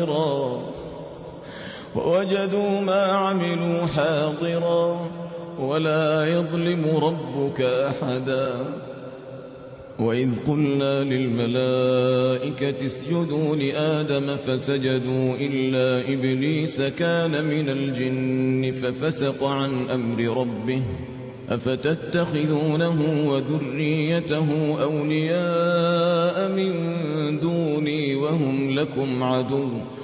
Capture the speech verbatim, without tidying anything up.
مستغفرا ووجدوا ما عملوا حاضرا ولا يظلم ربك أحدا وإذ قلنا للملائكة اسجدوا لآدم فسجدوا إلا إبليس كان من الجن ففسق عن أمر ربه أفتتخذونه وذريته أولياء من دوني وهم لكم عدو